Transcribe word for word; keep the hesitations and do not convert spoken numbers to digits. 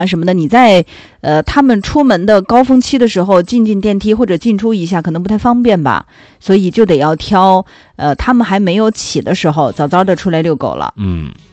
啊什么的，你在呃他们出门的高峰期的时候进进电梯或者进出一下可能不太方便吧，所以就得要挑呃他们还没有起的时候早早的出来遛狗了。 嗯。